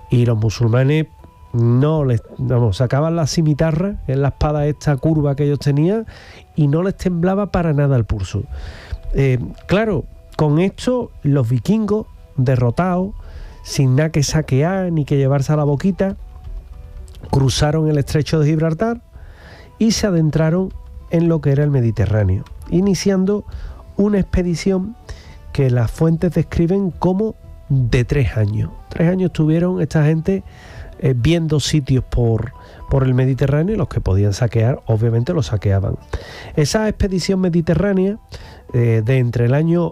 y los musulmanes sacaban la cimitarra, en la espada esta curva que ellos tenían, y no les temblaba para nada el pulso. Claro, con esto los vikingos, derrotados, sin nada que saquear ni que llevarse a la boquita, cruzaron el estrecho de Gibraltar y se adentraron en lo que era el Mediterráneo, iniciando una expedición que las fuentes describen como de 3 años. 3 años tuvieron esta gente viendo sitios por el Mediterráneo, y los que podían saquear obviamente los saqueaban. Esa expedición mediterránea de entre el año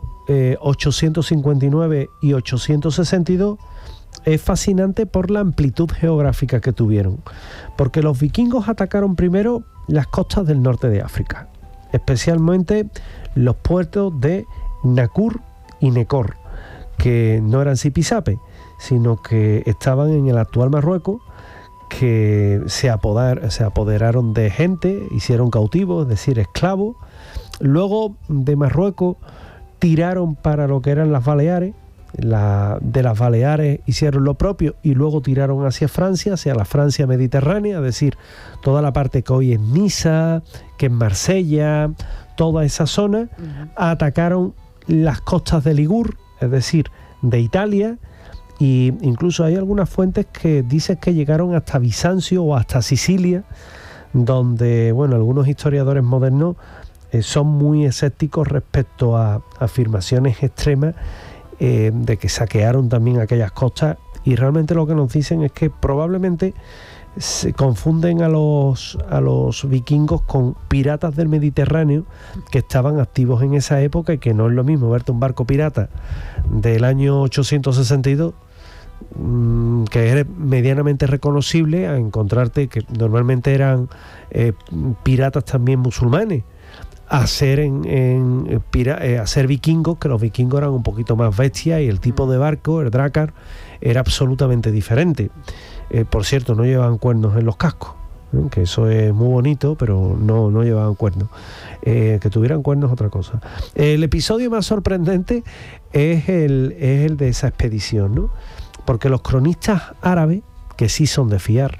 859 y 862 es fascinante por la amplitud geográfica que tuvieron, porque los vikingos atacaron primero las costas del norte de África, especialmente los puertos de Nakur y Nekor, que no eran zipizape, sino que estaban en el actual Marruecos, que se apoderaron de gente, hicieron cautivos, es decir, esclavos. Luego de Marruecos tiraron para lo que eran las Baleares, de las Baleares hicieron lo propio y luego tiraron hacia Francia, hacia la Francia mediterránea, es decir, toda la parte que hoy es Niza, que es Marsella, toda esa zona. Atacaron las costas de Ligur, es decir, de Italia, y incluso hay algunas fuentes que dicen que llegaron hasta Bizancio o hasta Sicilia, donde, bueno, algunos historiadores modernos son muy escépticos respecto a afirmaciones extremas de que saquearon también aquellas costas, y realmente lo que nos dicen es que probablemente se confunden a los vikingos con piratas del Mediterráneo que estaban activos en esa época, y que no es lo mismo verte un barco pirata del año 862 que es medianamente reconocible, a encontrarte que normalmente eran piratas también musulmanes, a ser vikingos, que los vikingos eran un poquito más bestias y el tipo de barco, el drácar, era absolutamente diferente. Por cierto, no llevaban cuernos en los cascos, que eso es muy bonito, pero no llevaban cuernos. Que tuvieran cuernos es otra cosa. El episodio más sorprendente es el de esa expedición, ¿no? Porque los cronistas árabes, que sí son de fiar,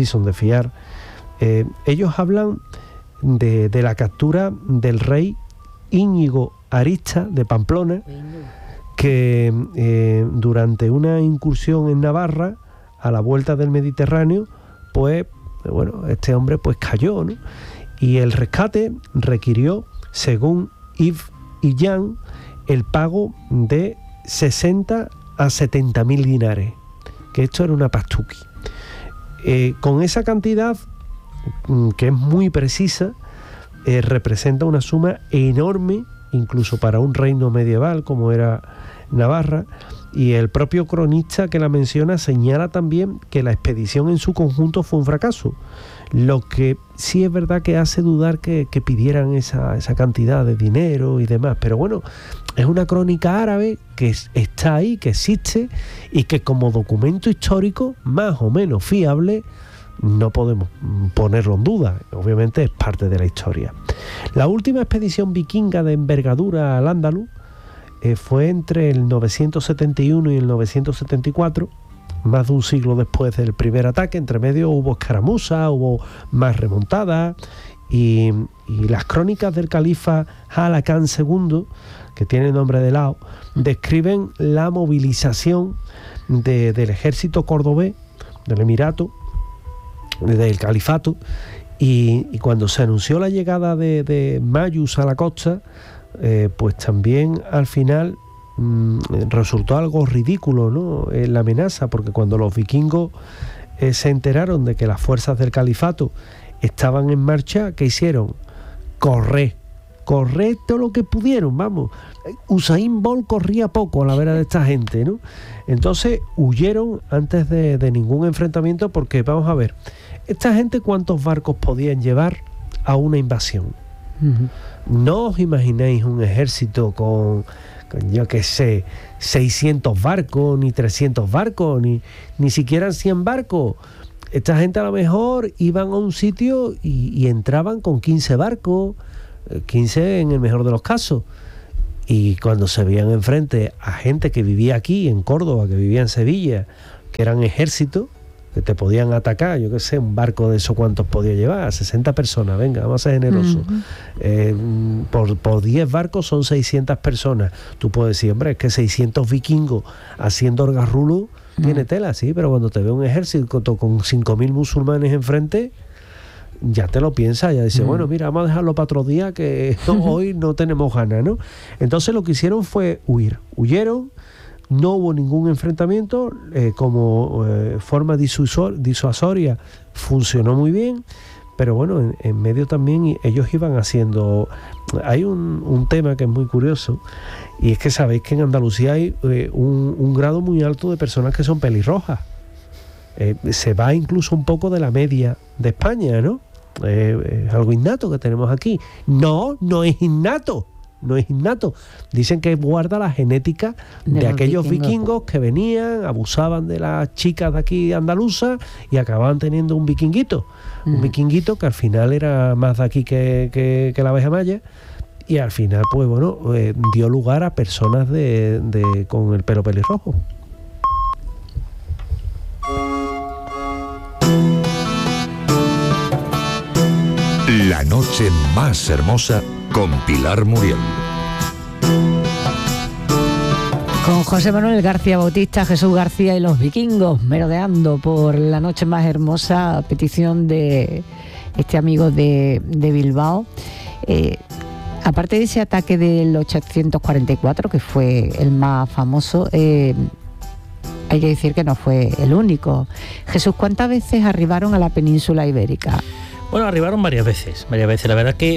ellos hablan de la captura del rey Íñigo Arista de Pamplona, que durante una incursión en Navarra, a la vuelta del Mediterráneo, pues bueno, este hombre pues cayó, ¿no? Y el rescate requirió, según Yves y Jan, el pago de 60 a 70.000 dinares, que esto era una pastuqui. Con esa cantidad, que es muy precisa, representa una suma enorme, incluso para un reino medieval como era Navarra, y el propio cronista que la menciona señala también que la expedición en su conjunto fue un fracaso, lo que sí es verdad que hace dudar que pidieran esa cantidad de dinero y demás, pero bueno, es una crónica árabe que está ahí, que existe, y que como documento histórico más o menos fiable no podemos ponerlo en duda, obviamente es parte de la historia. La última expedición vikinga de envergadura al Andaluz fue entre el 971 y el 974, más de un siglo después del primer ataque. Entre medio hubo escaramuzas, hubo más remontadas, y las crónicas del califa Halakán II, que tiene nombre de Lao, describen la movilización del ejército cordobés, del Emirato, del Califato, y cuando se anunció la llegada de Mayus a la costa, pues también al final resultó algo ridículo, ¿no? La amenaza, porque cuando los vikingos se enteraron de que las fuerzas del Califato estaban en marcha, ¿qué hicieron? Correr todo lo que pudieron, vamos. Usain Bolt corría poco a la vera de esta gente, ¿no? Entonces huyeron antes de ningún enfrentamiento, porque vamos a ver, esta gente ¿cuántos barcos podían llevar a una invasión? No os imaginéis un ejército con yo qué sé, 600 barcos, ni 300 barcos, ni siquiera 100 barcos. Esta gente a lo mejor iban a un sitio y entraban con 15 barcos, 15 en el mejor de los casos. Y cuando se veían enfrente a gente que vivía aquí, en Córdoba, que vivía en Sevilla, que eran ejércitos, que te podían atacar, yo qué sé, un barco de eso cuántos podía llevar, 60 personas, venga, vamos a ser generosos. Por 10 barcos son 600 personas. Tú puedes decir, hombre, es que 600 vikingos haciendo orgarrulo tiene tela, sí, pero cuando te ve un ejército con 5.000 musulmanes enfrente, ya te lo piensas, ya dices, bueno, mira, vamos a dejarlo para otro día, que hoy no tenemos ganas, ¿no? Entonces lo que hicieron fue huyeron. No hubo ningún enfrentamiento, como forma disuasoria funcionó muy bien, pero bueno, en medio también ellos iban haciendo... Hay un tema que es muy curioso, y es que sabéis que en Andalucía hay un grado muy alto de personas que son pelirrojas. Se va incluso un poco de la media de España, ¿no? Es algo innato que tenemos aquí. No es innato. No es innato. Dicen que guarda la genética de aquellos vikingos que venían, abusaban de las chicas de aquí andaluzas y acababan teniendo un vikinguito. Un vikinguito que al final era más de aquí que la abeja maya, y al final, pues bueno, dio lugar a personas con el pelo pelirrojo. La noche más hermosa con Pilar Muriel. Con José Manuel García Bautista, Jesús García y los vikingos, merodeando por la noche más hermosa, a petición de este amigo de Bilbao. Aparte de ese ataque del 844, que fue el más famoso, hay que decir que no fue el único. Jesús, ¿cuántas veces arribaron a la península ibérica? Bueno, arribaron varias veces. La verdad que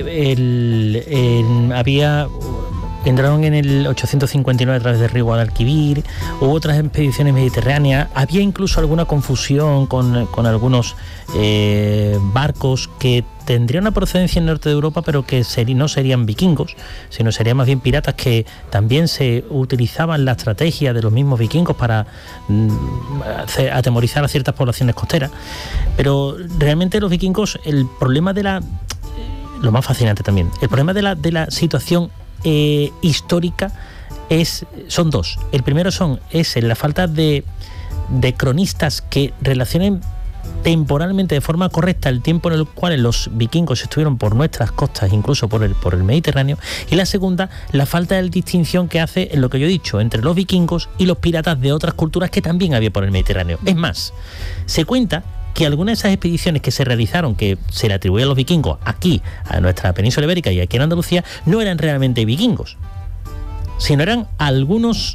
entraron en el 859 a través del río Guadalquivir, hubo otras expediciones mediterráneas, había incluso alguna confusión con algunos barcos que tendrían una procedencia en el norte de Europa, pero que no serían vikingos, sino serían más bien piratas, que también se utilizaban la estrategia de los mismos vikingos para atemorizar a ciertas poblaciones costeras. Pero realmente los vikingos, el problema lo más fascinante también, el problema de la situación histórica son dos. El primero es la falta de cronistas que relacionen temporalmente de forma correcta el tiempo en el cual los vikingos estuvieron por nuestras costas, incluso por el Mediterráneo. Y la segunda, la falta de distinción que hace, en lo que yo he dicho, entre los vikingos y los piratas de otras culturas que también había por el Mediterráneo. Es más, se cuenta que algunas de esas expediciones que se realizaron, que se le atribuían a los vikingos aquí, a nuestra península ibérica y aquí en Andalucía, no eran realmente vikingos, sino eran algunos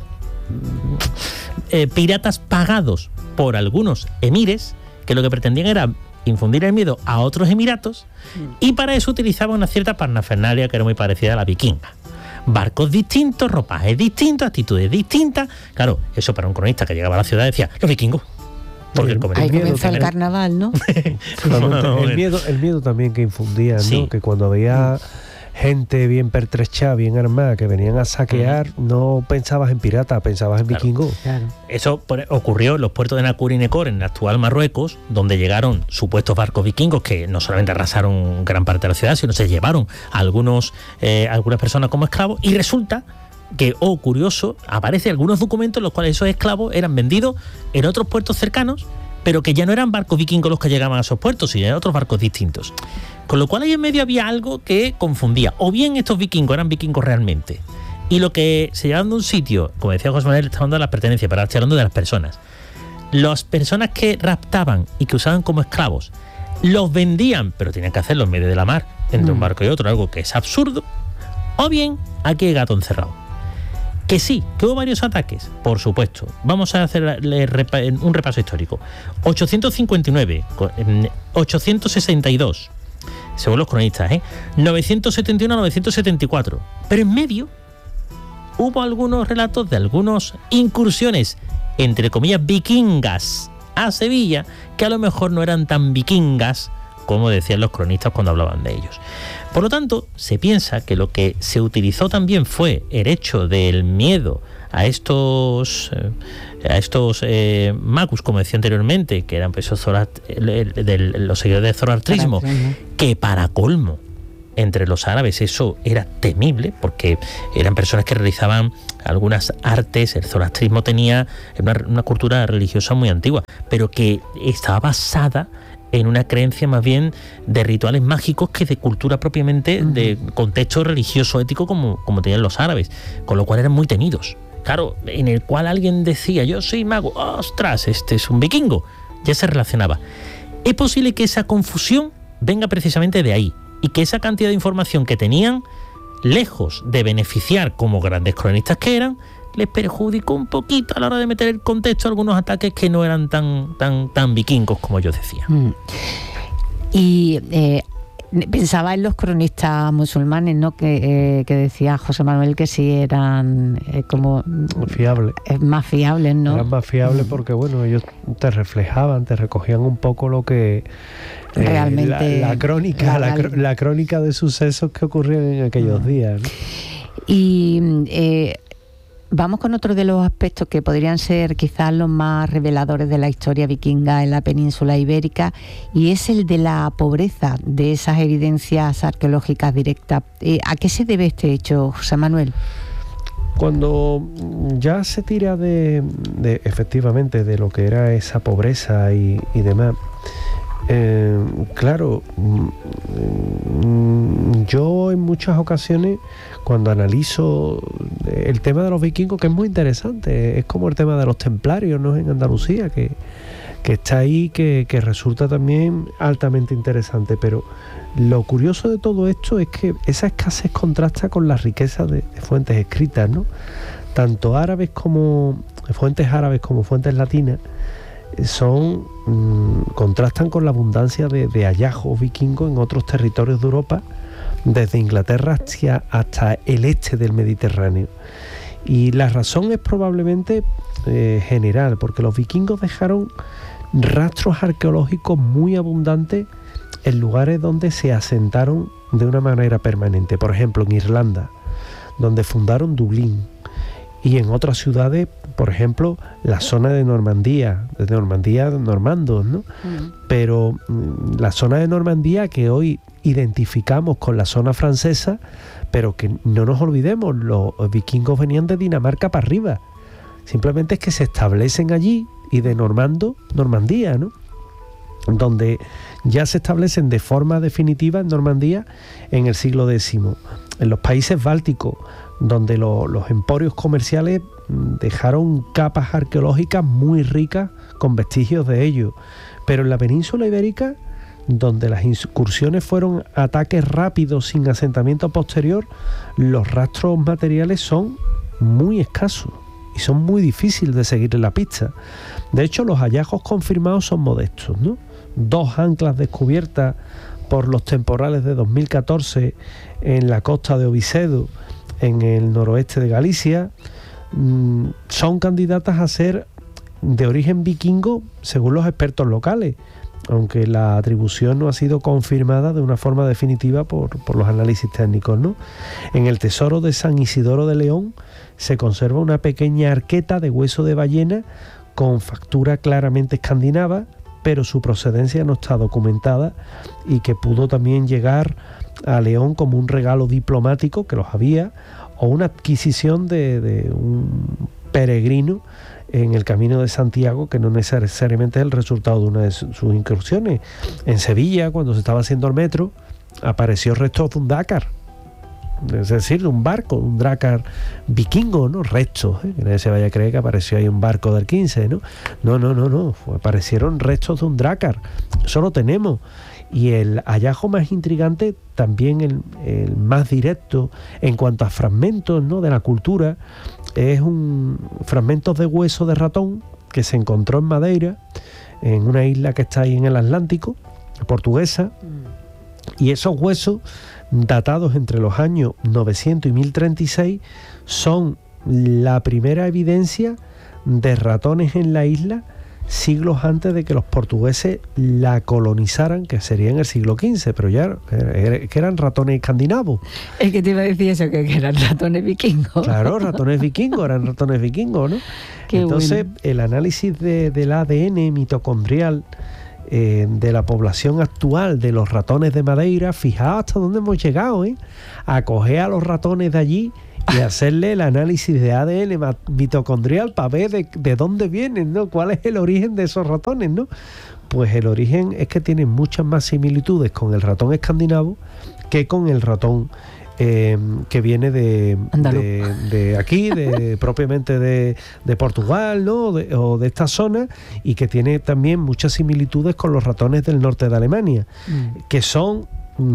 piratas pagados por algunos emires, que lo que pretendían era infundir el miedo a otros emiratos, y para eso utilizaban una cierta parafernalia que era muy parecida a la vikinga. Barcos distintos, ropajes distintos, actitudes distintas. Claro, eso para un cronista que llegaba a la ciudad decía, los vikingos. Porque ahí comienza el carnaval, ¿no? El miedo también que infundían, sí, ¿no? Que cuando había gente bien pertrechada, bien armada, que venían a saquear, no pensabas en pirata, pensabas en vikingo. Claro. Eso ocurrió en los puertos de Nakur y Nekor, en el actual Marruecos, donde llegaron supuestos barcos vikingos que no solamente arrasaron gran parte de la ciudad, sino se llevaron a algunas personas como esclavos, y resulta que, curioso, aparecen algunos documentos en los cuales esos esclavos eran vendidos en otros puertos cercanos, pero que ya no eran barcos vikingos los que llegaban a esos puertos, sino eran otros barcos distintos. Con lo cual ahí en medio había algo que confundía. O bien estos vikingos eran vikingos realmente, y lo que se llevaban de un sitio, como decía José Manuel, está hablando de las pertenencias, pero ahora estoy hablando de las personas. Las personas que raptaban y que usaban como esclavos, los vendían, pero tenían que hacerlo en medio de la mar, entre un barco y otro, algo que es absurdo. O bien aquí hay gato encerrado. Que sí, que hubo varios ataques, por supuesto. Vamos a hacer un repaso histórico. 859, 862, según los cronistas, 971 a 974. Pero en medio hubo algunos relatos de algunas incursiones, entre comillas, vikingas a Sevilla, que a lo mejor no eran tan vikingas como decían los cronistas cuando hablaban de ellos. Por lo tanto, se piensa que lo que se utilizó también fue el hecho del miedo a estos magus, como decía anteriormente, que eran pues, los seguidores del zoroastrismo, que para colmo entre los árabes eso era temible, porque eran personas que realizaban algunas artes. El zoroastrismo tenía una cultura religiosa muy antigua, pero que estaba basada en una creencia más bien de rituales mágicos que de cultura propiamente, de contexto religioso ético como tenían los árabes, con lo cual eran muy temidos. Claro, en el cual alguien decía, yo soy mago, ostras, este es un vikingo, ya se relacionaba. Es posible que esa confusión venga precisamente de ahí, y que esa cantidad de información que tenían, lejos de beneficiar como grandes cronistas que eran, les perjudicó un poquito a la hora de meter el contexto a algunos ataques que no eran tan vikingos como yo decía. Y pensaba en los cronistas musulmanes, ¿no? Que decía José Manuel que sí eran como fiables, más fiables, ¿no? Eran más fiables porque, bueno, ellos te reflejaban, te recogían un poco lo que realmente la crónica de sucesos que ocurrían en aquellos días, ¿no? Y vamos con otro de los aspectos que podrían ser quizás los más reveladores de la historia vikinga en la península ibérica, y es el de la pobreza de esas evidencias arqueológicas directas. ¿A qué se debe este hecho, José Manuel? Cuando ya se tira de efectivamente de lo que era esa pobreza y demás, claro, yo en muchas ocasiones cuando analizo el tema de los vikingos, que es muy interesante, es como el tema de los templarios, ¿no? En Andalucía, que está ahí, que resulta también altamente interesante, pero lo curioso de todo esto es que esa escasez contrasta con la riqueza de fuentes escritas, ¿no? Tanto árabes como fuentes latinas contrastan con la abundancia de hallazgos vikingos en otros territorios de Europa, desde Inglaterra hasta el este del Mediterráneo. Y la razón es probablemente general, porque los vikingos dejaron rastros arqueológicos muy abundantes en lugares donde se asentaron de una manera permanente. Por ejemplo, en Irlanda, donde fundaron Dublín, y en otras ciudades, por ejemplo, la zona de Normandía normandos, ¿no? Pero la zona de Normandía que hoy identificamos con la zona francesa, pero que no nos olvidemos, los vikingos venían de Dinamarca para arriba. Simplemente es que se establecen allí, y de Normandía, ¿no? Donde ya se establecen de forma definitiva en Normandía en el siglo X. En los países bálticos, donde los emporios comerciales dejaron capas arqueológicas muy ricas con vestigios de ello. Pero en la península ibérica, donde las incursiones fueron ataques rápidos sin asentamiento posterior, los rastros materiales son muy escasos y son muy difíciles de seguir la pista. De hecho, los hallazgos confirmados son modestos, ¿no? 2 anclas descubiertas por los temporales de 2014 en la costa de Ovisedo, en el noroeste de Galicia, son candidatas a ser de origen vikingo según los expertos locales, aunque la atribución no ha sido confirmada de una forma definitiva por los análisis técnicos, ¿no? En el tesoro de San Isidoro de León se conserva una pequeña arqueta de hueso de ballena con factura claramente escandinava, pero su procedencia no está documentada, y que pudo también llegar a León como un regalo diplomático, que los había, o una adquisición de un peregrino en el Camino de Santiago, que no necesariamente es el resultado de una de sus incursiones. En Sevilla, cuando se estaba haciendo el metro, apareció restos de un dácar, es decir, de un barco, un drácar vikingo, ¿no? Restos, que nadie se vaya a creer que apareció ahí un barco del 15, ¿no? No, aparecieron restos de un drácar, eso lo tenemos. Y el hallazgo más intrigante, también el más directo en cuanto a fragmentos, ¿no?, de la cultura, es fragmentos de hueso de ratón que se encontró en Madeira, en una isla que está ahí en el Atlántico, portuguesa, y esos huesos, datados entre los años 900 y 1036, son la primera evidencia de ratones en la isla siglos antes de que los portugueses la colonizaran, que sería en el siglo XV, pero ya que eran ratones escandinavos. Es que te iba a decir eso, que eran ratones vikingos. Claro, eran ratones vikingos, ¿no? Entonces, bueno, el análisis del ADN mitocondrial de la población actual de los ratones de Madeira, fijaos hasta dónde hemos llegado, a coger a los ratones de allí y hacerle el análisis de ADN mitocondrial para ver de dónde vienen, ¿no? ¿Cuál es el origen de esos ratones, ¿no? Pues el origen es que tienen muchas más similitudes con el ratón escandinavo que con el ratón que viene de aquí, propiamente de Portugal, ¿no? O de esta zona, y que tiene también muchas similitudes con los ratones del norte de Alemania, que son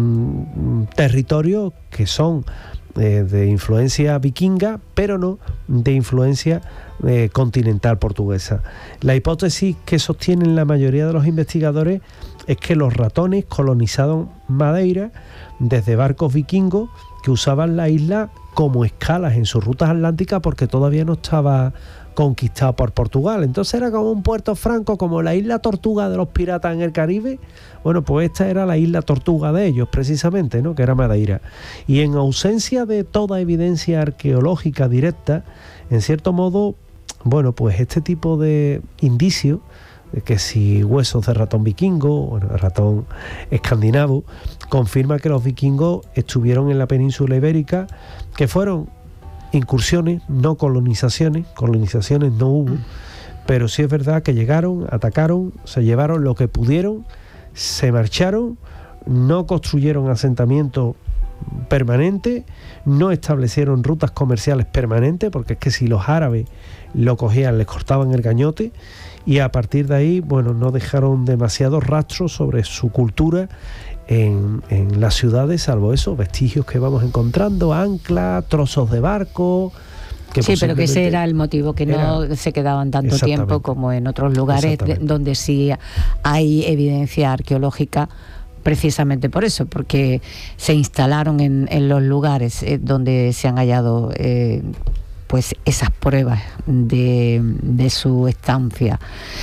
territorios que son de influencia vikinga, pero no de influencia continental portuguesa. La hipótesis que sostienen la mayoría de los investigadores es que los ratones colonizaron Madeira desde barcos vikingos que usaban la isla como escalas en sus rutas atlánticas, porque todavía no estaba conquistado por Portugal. Entonces era como un puerto franco, como la isla Tortuga de los piratas en el Caribe. Bueno, pues esta era la isla Tortuga de ellos, precisamente, ¿no? Que era Madeira. Y en ausencia de toda evidencia arqueológica directa, en cierto modo, bueno, pues este tipo de indicios, que si huesos de ratón vikingo, bueno, ratón escandinavo, confirma que los vikingos estuvieron en la península ibérica, que fueron incursiones, no colonizaciones no hubo, pero sí es verdad que llegaron, atacaron, se llevaron lo que pudieron, se marcharon, no construyeron asentamientos permanentes, no establecieron rutas comerciales permanentes, porque es que si los árabes lo cogían, les cortaban el gañote, y a partir de ahí, bueno, no dejaron demasiados rastros sobre su cultura en las ciudades, salvo esos vestigios que vamos encontrando, anclas, trozos de barco. Sí, pero que ese era el motivo, que no se quedaban tanto tiempo como en otros lugares donde sí hay evidencia arqueológica, precisamente por eso, porque se instalaron en los lugares donde se han hallado pues esas pruebas de su estancia.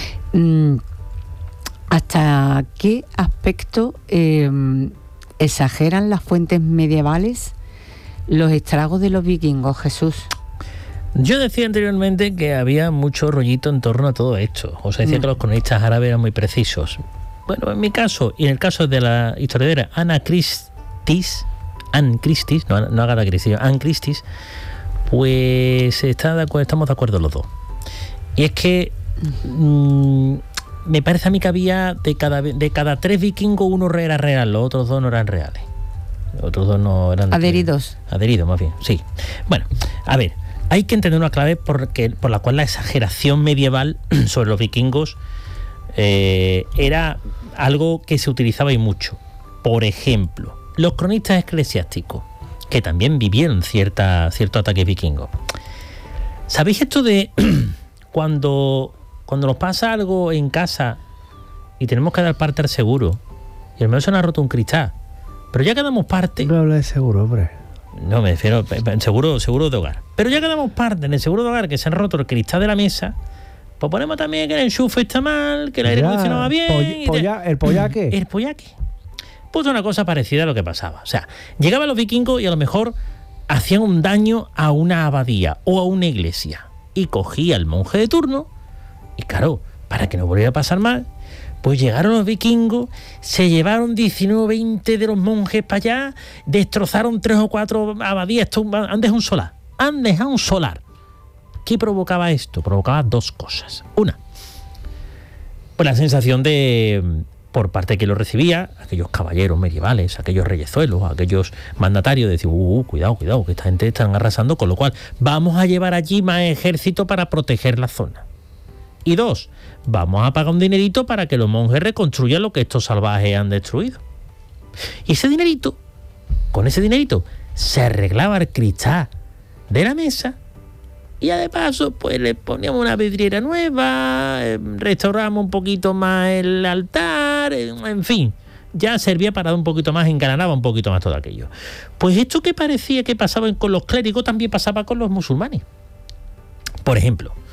¿Hasta qué aspecto exageran las fuentes medievales los estragos de los vikingos, Jesús? Yo decía anteriormente que había mucho rollito en torno a todo esto. O sea, decía que los cronistas árabes eran muy precisos. Bueno, en mi caso, y en el caso de la historiadora Anne Christie, no Agatha Christie, Anne Christie, pues estamos de acuerdo los dos. Y es que me parece a mí que había de cada 3 vikingos, uno era real, los otros 2 no eran reales. Los otros 2 no eran adheridos. Adheridos, más bien, sí. Bueno, a ver, hay que entender una clave por la cual la exageración medieval sobre los vikingos era algo que se utilizaba y mucho. Por ejemplo, los cronistas eclesiásticos, que también vivieron cierto ataque vikingo. ¿Sabéis esto de cuando nos pasa algo en casa y tenemos que dar parte al seguro y al menos se nos ha roto un cristal, pero ya que damos parte... No habla de seguro, hombre. No, me refiero en seguro de hogar. Pero ya que damos parte en el seguro de hogar, que se han roto el cristal de la mesa, pues ponemos también que el enchufe está mal, que el aire acondicionado va bien... ¿El pollaque? El pollaque. Pues una cosa parecida a lo que pasaba. O sea, llegaban los vikingos y a lo mejor hacían un daño a una abadía o a una iglesia. Y cogía el monje de turno, y claro, para que no volviera a pasar mal, pues llegaron los vikingos, se llevaron 19 o 20 de los monjes para allá, destrozaron 3 o 4 abadías, han dejado un solar. ¿Qué provocaba esto? Provocaba 2 cosas. Una, pues la sensación de... por parte de quien lo recibía, aquellos caballeros medievales, aquellos reyezuelos, aquellos mandatarios, de decir, cuidado, que esta gente están arrasando, con lo cual vamos a llevar allí más ejército para proteger la zona. Y 2, vamos a pagar un dinerito para que los monjes reconstruyan lo que estos salvajes han destruido. Y con ese dinerito, se arreglaba el cristal de la mesa, y ya de paso, pues le poníamos una vidriera nueva, restauramos un poquito más el altar, en fin, ya servía para dar un poquito más, engalanaba un poquito más todo aquello. Pues esto que parecía que pasaba con los clérigos también pasaba con los musulmanes. Por ejemplo,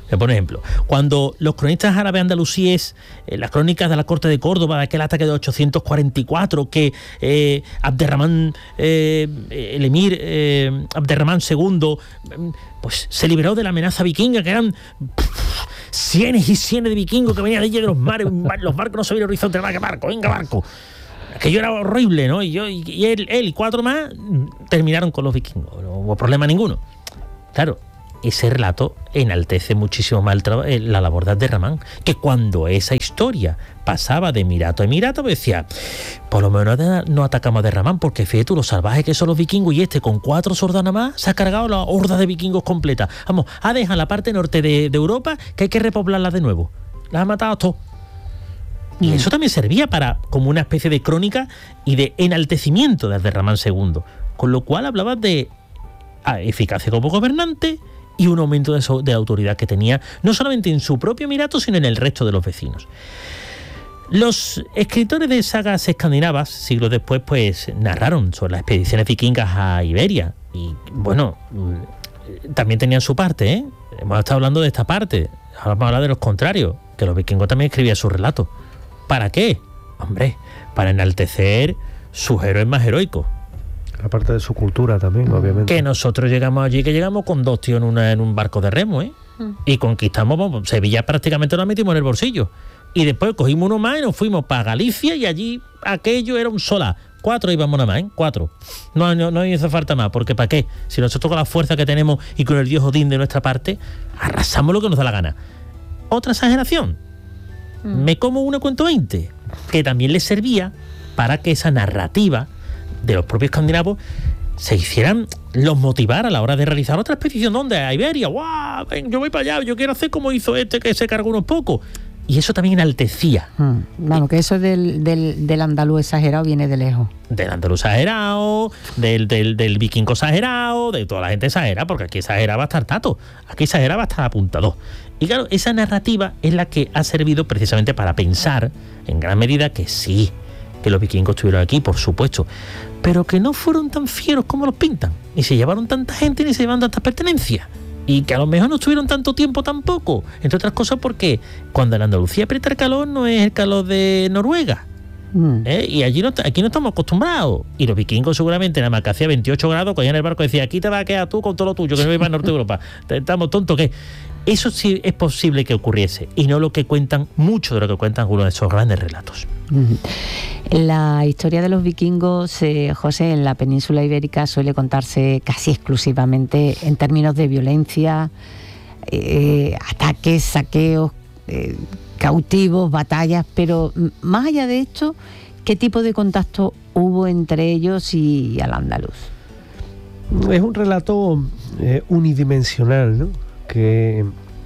Por ejemplo, cuando los cronistas árabes andalusíes, las crónicas de la corte de Córdoba, de aquel ataque de 844, que Abderramán, el emir Abderramán II, pues se liberó de la amenaza vikinga, que eran cienes y cienes de vikingos que venían de allí de los mares, los barcos no sabían horizonte, venga barco. Aquello era horrible, ¿no? Y él y 4 más terminaron con los vikingos, no hubo problema ninguno. Claro, ese relato enaltece muchísimo más la labor de Abderramán, que cuando esa historia pasaba de emirato a emirato, pues decía, por lo menos no atacamos a Abderramán, porque fíjate tú, los salvajes que son los vikingos, y con 4 soldados nada más se ha cargado la horda de vikingos completa. Vamos, ha dejado la parte norte de Europa, que hay que repoblarla de nuevo. Las ha matado a todos. Y eso también servía como una especie de crónica y de enaltecimiento de Abderramán II, con lo cual hablaba de eficacia como gobernante y un aumento de autoridad que tenía, no solamente en su propio emirato, sino en el resto de los vecinos. Los escritores de sagas escandinavas, siglos después, pues narraron sobre las expediciones vikingas a Iberia. Y bueno, también tenían su parte, ¿eh? Hemos estado hablando de esta parte, ahora vamos a hablar de los contrarios, que los vikingos también escribían sus relatos. ¿Para qué? Hombre, para enaltecer sus héroes más heroicos. La parte de su cultura también, obviamente. Que nosotros llegamos allí, que llegamos con 2 tíos en un barco de remo, ¿eh? Y conquistamos, Sevilla prácticamente lo metimos en el bolsillo. Y después cogimos uno más y nos fuimos para Galicia, y allí aquello era un solar. 4 íbamos nada más, ¿eh? 4. No hizo falta más, porque ¿para qué? Si nosotros con la fuerza que tenemos y con el dios Odín de nuestra parte, arrasamos lo que nos da la gana. Otra exageración. Me como una cuento 20, que también les servía para que esa narrativa de los propios escandinavos se hicieran, los motivara a la hora de realizar otra expedición. ¿Dónde? A Iberia. ¡Guau! Ven, yo voy para allá, yo quiero hacer como hizo que se cargó unos pocos. Y eso también enaltecía. Vamos, que eso del andaluz exagerado viene de lejos. Del andaluz exagerado, del vikingo exagerado, de toda la gente exagera, porque aquí exageraba hasta el tato, aquí exageraba hasta el apuntador. Y claro, esa narrativa es la que ha servido precisamente para pensar, en gran medida, que sí, que los vikingos estuvieron aquí, por supuesto, pero que no fueron tan fieros como los pintan, ni se llevaron tanta gente, ni se llevaron tantas pertenencias, y que a lo mejor no estuvieron tanto tiempo tampoco, entre otras cosas porque cuando en Andalucía aprieta el calor no es el calor de Noruega. Y aquí no estamos acostumbrados. Y los vikingos seguramente nada más que hacía 28 grados, cogían el barco y decían, aquí te vas a quedar tú con todo lo tuyo, que no vais para el norte de Europa. Estamos tontos, ¿qué? Eso sí es posible que ocurriese, y no lo que cuentan, mucho de lo que cuentan algunos de esos grandes relatos. La historia de los vikingos, José, en la península ibérica suele contarse casi exclusivamente en términos de violencia, ataques, saqueos, cautivos, batallas, pero más allá de esto, ¿qué tipo de contacto hubo entre ellos y al andaluz? Es un relato unidimensional, ¿no? Que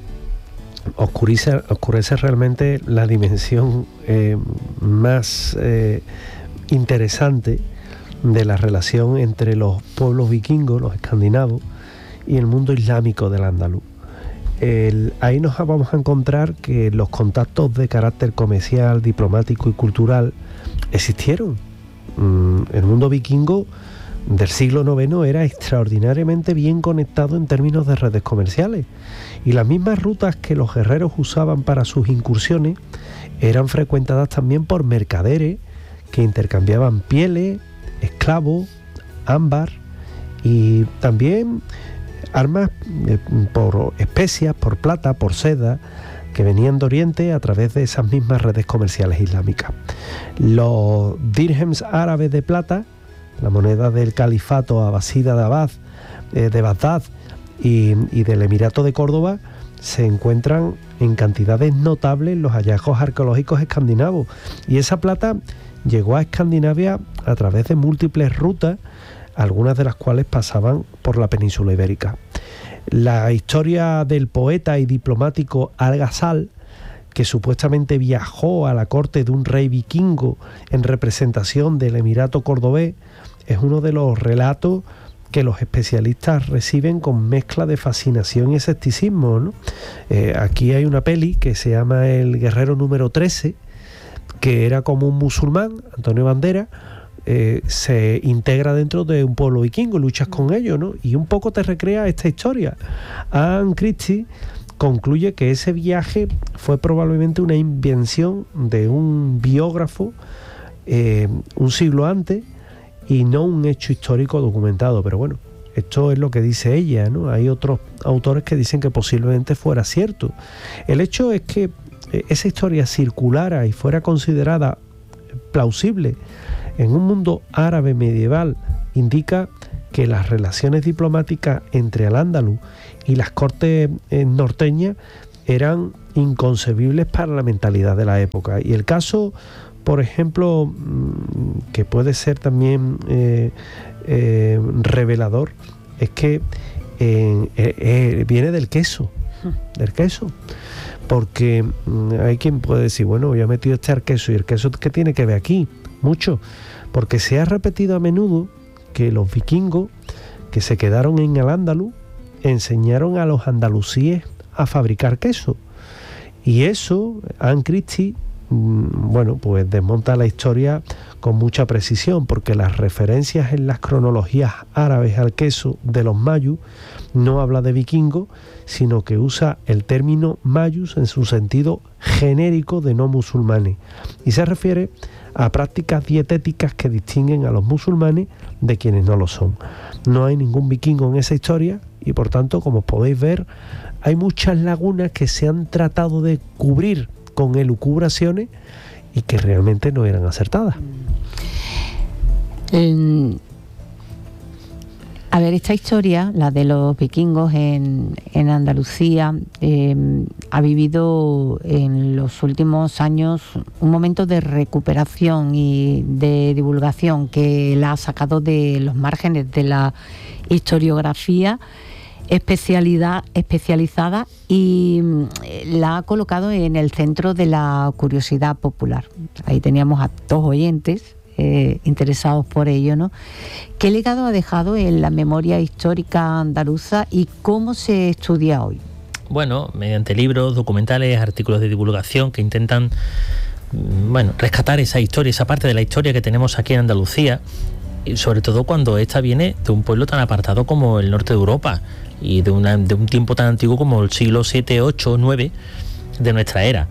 oscurece realmente la dimensión más interesante de la relación entre los pueblos vikingos, los escandinavos, y el mundo islámico del andaluz. Ahí nos vamos a encontrar que los contactos de carácter comercial, diplomático y cultural existieron. El mundo vikingo del siglo IX era extraordinariamente bien conectado en términos de redes comerciales, y las mismas rutas que los guerreros usaban para sus incursiones eran frecuentadas también por mercaderes que intercambiaban pieles, esclavos, ámbar y también armas por especias, por plata, por seda, que venían de Oriente a través de esas mismas redes comerciales islámicas. Los dirhems árabes de plata, la moneda del califato abasida de Bagdad y del Emirato de Córdoba, se encuentran en cantidades notables en los hallazgos arqueológicos escandinavos, y esa plata llegó a Escandinavia a través de múltiples rutas, algunas de las cuales pasaban por la península ibérica. La historia del poeta y diplomático Al-Ghazal, que supuestamente viajó a la corte de un rey vikingo en representación del Emirato cordobés, es uno de los relatos que los especialistas reciben con mezcla de fascinación y escepticismo, ¿no? Aquí hay una peli que se llama El guerrero número 13, que era como un musulmán, Antonio Banderas, se integra dentro de un pueblo vikingo, luchas con ellos, ¿no? Y un poco te recrea esta historia. Anne Christie, concluye que ese viaje fue probablemente una invención de un biógrafo un siglo antes y no un hecho histórico documentado. Pero bueno, esto es lo que dice ella, ¿no? Hay otros autores que dicen que posiblemente fuera cierto. El hecho es que esa historia circulara y fuera considerada plausible en un mundo árabe medieval indica que las relaciones diplomáticas entre Al-Ándalus y las cortes norteñas eran inconcebibles para la mentalidad de la época. Y el caso, por ejemplo, que puede ser también revelador, es que viene del queso, porque hay quien puede decir, bueno, yo he metido este queso, y el queso, ¿qué tiene que ver aquí? Mucho, porque se ha repetido a menudo que los vikingos que se quedaron en Al-Ándalus enseñaron a los andalusíes a fabricar queso, y eso Anne Christie pues desmonta la historia con mucha precisión, porque las referencias en las cronologías árabes al queso de los mayus no habla de vikingos, sino que usa el término mayus en su sentido genérico de no musulmanes, y se refiere a prácticas dietéticas que distinguen a los musulmanes de quienes no lo son. No hay ningún vikingo en esa historia y, por tanto, como podéis ver, hay muchas lagunas que se han tratado de cubrir con elucubraciones y que realmente no eran acertadas. A ver, esta historia, la de los vikingos en Andalucía, ha vivido en los últimos años un momento de recuperación y de divulgación que la ha sacado de los márgenes de la historiografía especializada y la ha colocado en el centro de la curiosidad popular. Ahí teníamos a dos oyentes interesados por ello, ¿no? ¿Qué legado ha dejado en la memoria histórica andaluza y cómo se estudia hoy? Bueno, mediante libros, documentales, artículos de divulgación que intentan, rescatar esa historia, esa parte de la historia que tenemos aquí en Andalucía, y sobre todo cuando esta viene de un pueblo tan apartado como el norte de Europa y de un tiempo tan antiguo como el siglo 7, 8, 9 de nuestra era.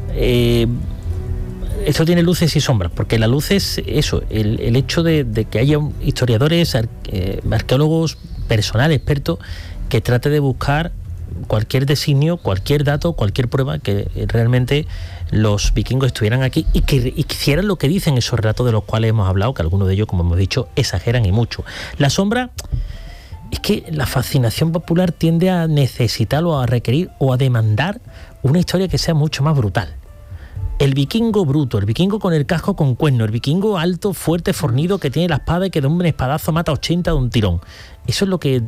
Esto tiene luces y sombras, porque la luz es eso, el hecho de que haya historiadores, arqueólogos, personal experto que trate de buscar cualquier designio, cualquier dato, cualquier prueba que realmente los vikingos estuvieran aquí y que hicieran lo que dicen esos relatos de los cuales hemos hablado, que algunos de ellos, como hemos dicho, exageran y mucho. La sombra es que la fascinación popular tiende a necesitar o a requerir o a demandar una historia que sea mucho más brutal. El vikingo bruto, el vikingo con el casco con cuerno, el vikingo alto, fuerte, fornido, que tiene la espada y que de un espadazo mata 80 de un tirón. Eso es lo que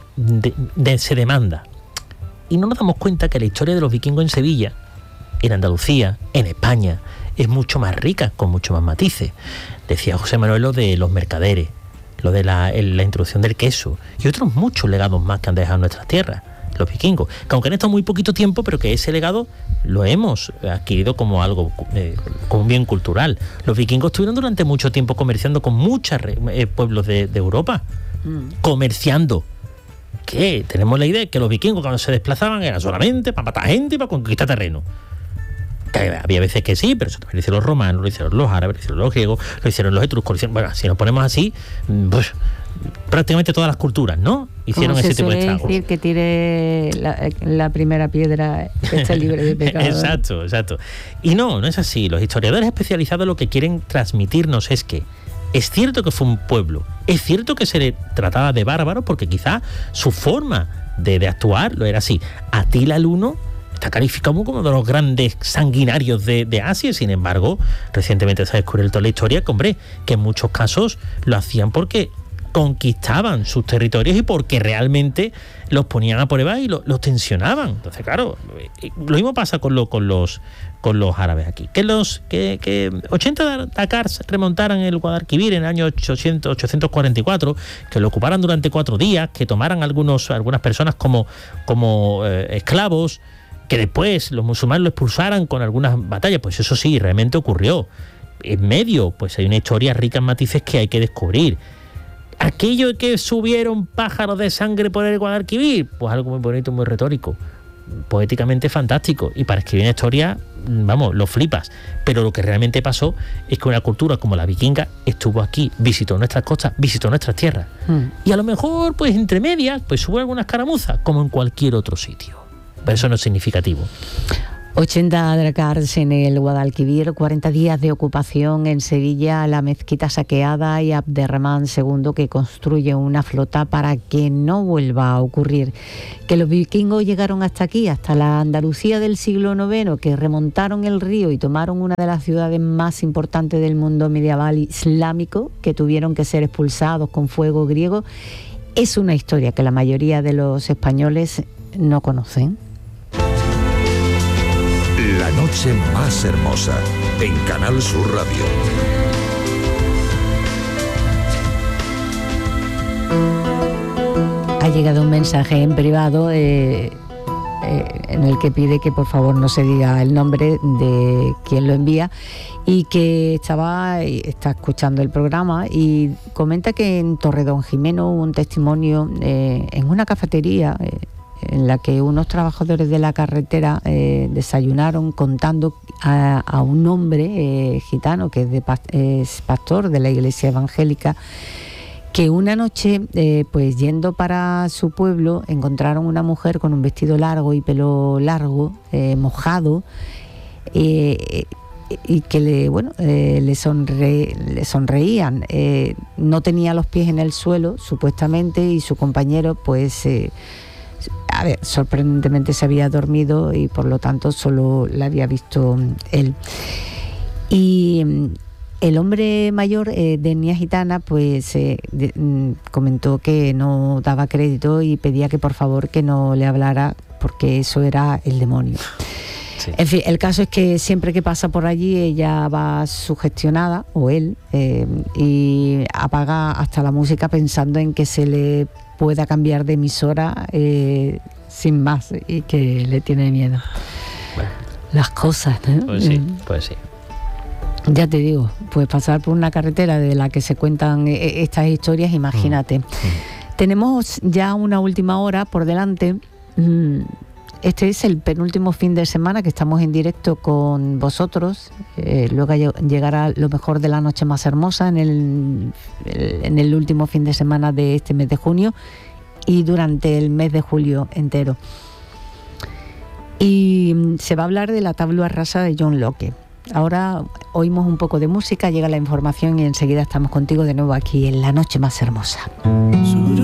se demanda. Y no nos damos cuenta que la historia de los vikingos en Sevilla, en Andalucía, en España, es mucho más rica, con mucho más matices. Decía José Manuel lo de los mercaderes, lo de la introducción del queso y otros muchos legados más que han dejado en nuestras tierras los vikingos, que aunque han estado muy poquito tiempo, pero que ese legado lo hemos adquirido como algo, como un bien cultural. Los vikingos estuvieron durante mucho tiempo comerciando con muchos pueblos de Europa, comerciando. ¿Qué? Tenemos la idea de que los vikingos cuando se desplazaban era solamente para matar gente y para conquistar terreno. Que había veces que sí, pero eso también lo hicieron los romanos, lo hicieron los árabes, lo hicieron los griegos, lo hicieron los etruscos. Bueno, si nos ponemos así, pues prácticamente todas las culturas, ¿no? Hicieron ese tipo de estragos. Decir que tire la primera piedra que esté libre de pecado. Exacto. Y no es así. Los historiadores especializados lo que quieren transmitirnos es que es cierto que fue un pueblo, es cierto que se le trataba de bárbaro porque quizá su forma de actuar lo era así. Atila el Huno está calificado como uno de los grandes sanguinarios de Asia. Sin embargo, recientemente se ha descubierto la historia que en muchos casos lo hacían porque conquistaban sus territorios y porque realmente los ponían a prueba y los tensionaban. Entonces, claro, lo mismo pasa con los árabes aquí. Que 80 Dakars remontaran el Guadalquivir en el año 844, que lo ocuparan durante 4 días, que tomaran algunas personas como esclavos, que después los musulmanes lo expulsaran con algunas batallas, pues eso sí, realmente ocurrió. En medio, pues hay una historia rica en matices que hay que descubrir. Aquello de que subieron pájaros de sangre por el Guadalquivir, pues algo muy bonito, muy retórico. poéticamente fantástico, y para escribir una historia, vamos, lo flipas. Pero lo que realmente pasó es que una cultura como la vikinga estuvo aquí, visitó nuestras costas, visitó nuestras tierras. Y a lo mejor, pues entre medias, pues hubo alguna escaramuza, como en cualquier otro sitio. Pero eso no es significativo. 80 dracars en el Guadalquivir, 40 días de ocupación en Sevilla, la mezquita saqueada y Abderramán II que construye una flota para que no vuelva a ocurrir. Que los vikingos llegaron hasta aquí, hasta la Andalucía del siglo IX, que remontaron el río y tomaron una de las ciudades más importantes del mundo medieval islámico, que tuvieron que ser expulsados con fuego griego, es una historia que la mayoría de los españoles no conocen. La noche más hermosa en Canal Sur Radio. Ha llegado un mensaje en privado en el que pide que por favor no se diga el nombre de quien lo envía, y que está escuchando el programa, y comenta que en Torredonjimeno hubo un testimonio en una cafetería en la que unos trabajadores de la carretera desayunaron contando a un hombre gitano que es pastor de la iglesia evangélica, que una noche, pues yendo para su pueblo, encontraron una mujer con un vestido largo y pelo largo, mojado, y que le sonreían. No tenía los pies en el suelo, supuestamente, y su compañero, pues sorprendentemente se había dormido y por lo tanto solo la había visto él. Y el hombre mayor de etnia gitana pues comentó que no daba crédito y pedía que por favor que no le hablara, porque eso era el demonio. Sí. En fin, el caso es que siempre que pasa por allí ella va sugestionada, o él, y apaga hasta la música pensando en que se le pueda cambiar de emisora sin más, y que le tiene miedo. Bueno, las cosas, ¿no? Pues sí, pues sí. Ya te digo, pues pasar por una carretera de la que se cuentan estas historias, imagínate. Tenemos ya una última hora por delante. Este es el penúltimo fin de semana que estamos en directo con vosotros. Luego llegará lo mejor de la noche más hermosa en el último fin de semana de este mes de junio y durante el mes de julio entero. Y se va a hablar de la tabla rasa de John Locke. Ahora oímos un poco de música, llega la información y enseguida estamos contigo de nuevo aquí en La Noche Más Hermosa.